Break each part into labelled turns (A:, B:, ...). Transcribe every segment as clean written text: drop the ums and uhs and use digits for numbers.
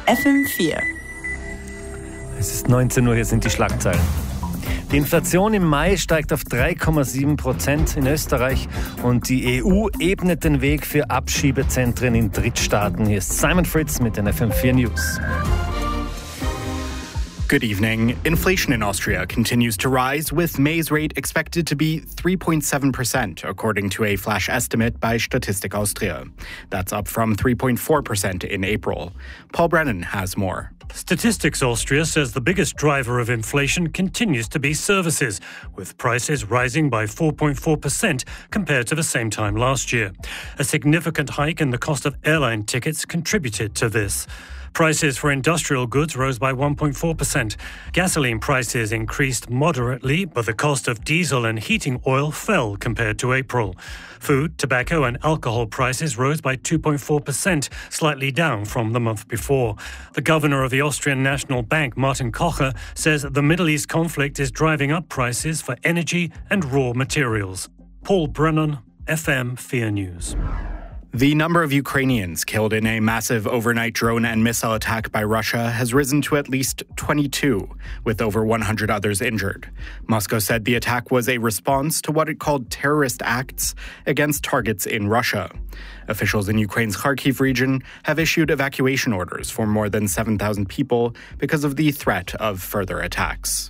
A: FM4.
B: Es ist 19 Uhr, hier sind die Schlagzeilen. Die Inflation im Mai steigt auf 3,7% in Österreich und die EU ebnet den Weg für Abschiebezentren in Drittstaaten. Hier ist Simon Fritz mit den FM4 News.
C: Good evening. Inflation in Austria continues to rise, with May's rate expected to be 3.7%, according to a flash estimate by Statistik Austria. That's up from 3.4% in April. Paul Brennan has more.
D: Statistics Austria says the biggest driver of inflation continues to be services, with prices rising by 4.4% compared to the same time last year. A significant hike in the cost of airline tickets contributed to this. Prices for industrial goods rose by 1.4%. Gasoline prices increased moderately, but the cost of diesel and heating oil fell compared to April. Food, tobacco and alcohol prices rose by 2.4%, slightly down from the month before. The governor of the Austrian National Bank, Martin Kocher, says the Middle East conflict is driving up prices for energy and raw materials. Paul Brennan, FM4 News.
C: The number of Ukrainians killed in a massive overnight drone and missile attack by Russia has risen to at least 22, with over 100 others injured. Moscow said the attack was a response to what it called terrorist acts against targets in Russia. Officials in Ukraine's Kharkiv region have issued evacuation orders for more than 7,000 people because of the threat of further attacks.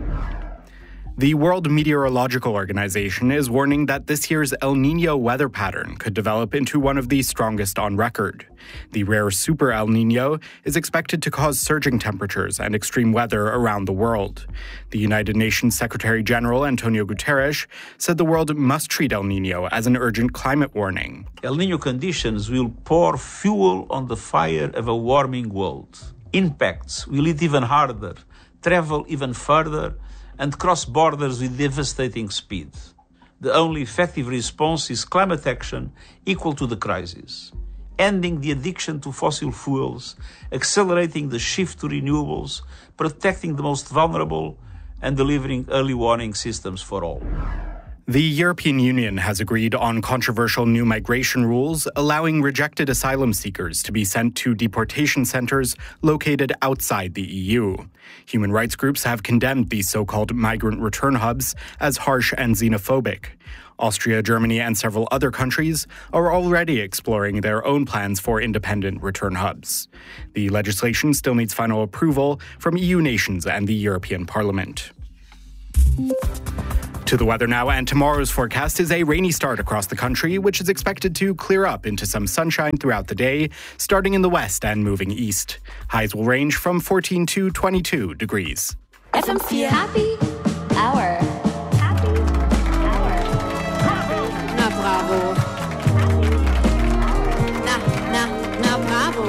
C: The World Meteorological Organization is warning that this year's El Niño weather pattern could develop into one of the strongest on record. The rare Super El Niño is expected to cause surging temperatures and extreme weather around the world. The United Nations Secretary General Antonio Guterres said the world must treat El Niño as an urgent climate warning.
E: El Niño conditions will pour fuel on the fire of a warming world. Impacts will hit even harder, travel even further, and cross borders with devastating speed. The only effective response is climate action equal to the crisis, ending the addiction to fossil fuels, accelerating the shift to renewables, protecting the most vulnerable, and delivering early warning systems for all.
C: The European Union has agreed on controversial new migration rules, allowing rejected asylum seekers to be sent to deportation centres located outside the EU. Human rights groups have condemned these so-called migrant return hubs as harsh and xenophobic. Austria, Germany, and several other countries are already exploring their own plans for independent return hubs. The legislation still needs final approval from EU nations and the European Parliament. To the weather now, and tomorrow's forecast is a rainy start across the country, which is expected to clear up into some sunshine throughout the day, starting in the west and moving east. Highs will range from 14 to 22 degrees.
A: FM4
F: Happy Hour. Happy Hour.
G: Na bravo. Na bravo.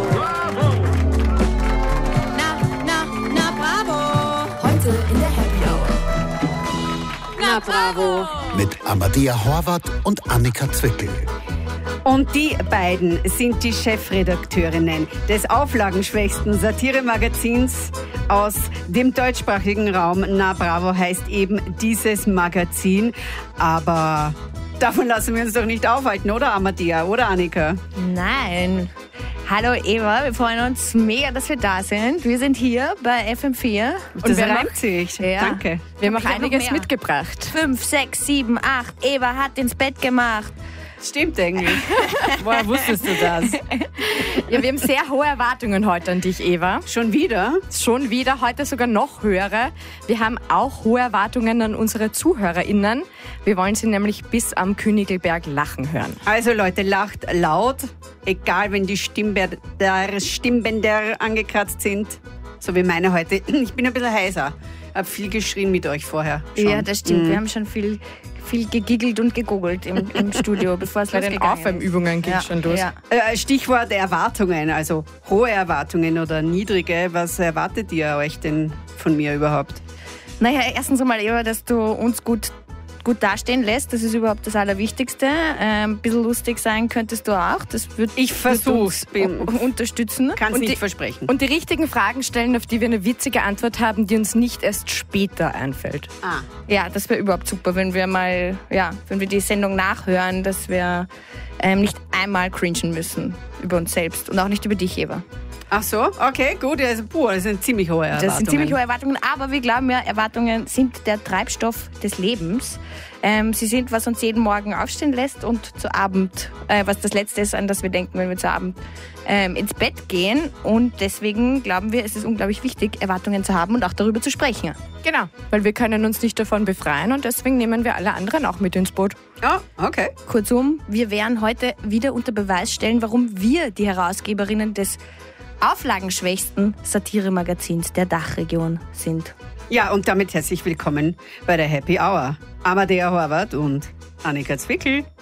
G: Na bravo.
A: Heute in der Happy Hour.
G: Na bravo.
H: Mit Amadea Horvath und Annika Zwickel.
G: Und die beiden sind die Chefredakteurinnen des auflagenschwächsten Satiremagazins aus dem deutschsprachigen Raum. Na bravo heißt eben dieses Magazin. Aber davon lassen wir uns doch nicht aufhalten, oder Amadea, oder Annika?
F: Nein. Hallo Eva, wir freuen uns mega, dass wir da sind. Wir sind hier bei FM4.
G: Und wer reimt sich?
F: Ja.
G: Danke.
F: Wir haben auch einiges mitgebracht. 5, 6, 7, 8. Eva hat ins Bett gemacht.
G: Stimmt eigentlich. Woher wusstest du das?
I: Ja, wir haben sehr hohe Erwartungen heute an dich, Eva.
G: Schon wieder?
I: Schon wieder, heute sogar noch höhere. Wir haben auch hohe Erwartungen an unsere ZuhörerInnen. Wir wollen sie nämlich bis am Königelberg lachen hören.
G: Also Leute, lacht laut, egal wenn die Stimmbänder angekratzt sind, so wie meine heute. Ich bin ein bisschen heiser, habe viel geschrien mit euch vorher schon.
F: Ja, das stimmt. Wir haben schon viel gegiggelt und gegoogelt im Studio, bevor es losgegangen ist.
I: Bei den Aufwärmübungen geht schon los.
F: Ja.
G: Stichwort Erwartungen, also hohe Erwartungen oder niedrige. Was erwartet ihr euch denn von mir überhaupt?
F: Naja, erstens einmal, Eva, dass du uns gut dastehen lässt. Das ist überhaupt das Allerwichtigste. Ein bisschen lustig sein könntest du auch. Das wird
G: ich versuch's.
F: Unterstützen.
G: Kann's nicht versprechen.
I: Und die richtigen Fragen stellen, auf die wir eine witzige Antwort haben, die uns nicht erst später einfällt.
F: Ja, das wäre überhaupt super, wenn wir wenn wir die Sendung nachhören, dass wir nicht einmal cringen müssen über uns selbst und auch nicht über dich, Eva.
G: Ach so, okay, gut. Also, das sind ziemlich hohe Erwartungen.
F: Das sind ziemlich hohe Erwartungen, aber wir glauben ja, Erwartungen sind der Treibstoff des Lebens. Sie sind, was uns jeden Morgen aufstehen lässt und zu Abend, was das Letzte ist, an das wir denken, wenn wir zu Abend ins Bett gehen. Und deswegen glauben wir, es ist unglaublich wichtig, Erwartungen zu haben und auch darüber zu sprechen.
I: Genau, weil wir können uns nicht davon befreien und deswegen nehmen wir alle anderen auch mit ins Boot.
G: Oh, okay.
F: Kurzum, wir werden heute wieder unter Beweis stellen, warum wir die Herausgeberinnen des auflagenschwächsten Satiremagazins der Dachregion sind.
G: Ja, und damit herzlich willkommen bei der Happy Hour. Amadea Horvath und Annika Zwickel.